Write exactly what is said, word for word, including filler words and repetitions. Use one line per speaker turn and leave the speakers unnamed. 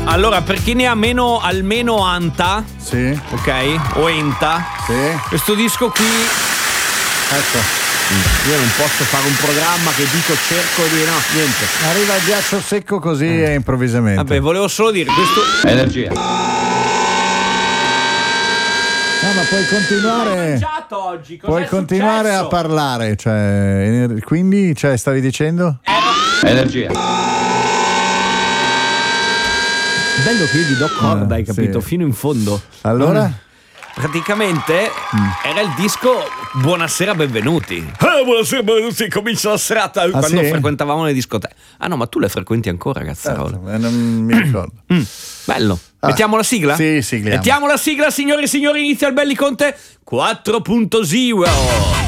Allora, per chi ne ha meno, almeno anta,
sì,
ok? O enta,
sì,
questo disco qui.
ecco.
Io non posso fare un programma che dico cerco di. No, niente.
Arriva il ghiaccio secco così eh. e improvvisamente.
Vabbè, volevo solo dire questo.
Energia.
No, ma puoi continuare.
Oggi?
Puoi continuare a parlare, cioè, quindi, cioè, stavi dicendo?
Energia.
Bello che io gli do corda,
Ah,
hai capito?
sì.
Fino in fondo.
Allora?
Mm. Praticamente mm. era il disco Buonasera benvenuti. Eh, buonasera benvenuti, comincia la serata ah, quando
sì?
frequentavamo le discoteche. Ah no, ma tu le frequenti ancora, Cazzarola?
Certo, eh, non mi ricordo.
Mm. Bello. Ah. Mettiamo la sigla?
Sì, sigliamo.
Mettiamo la sigla, signori e signori, inizia il Belli Conte quattro punto zero.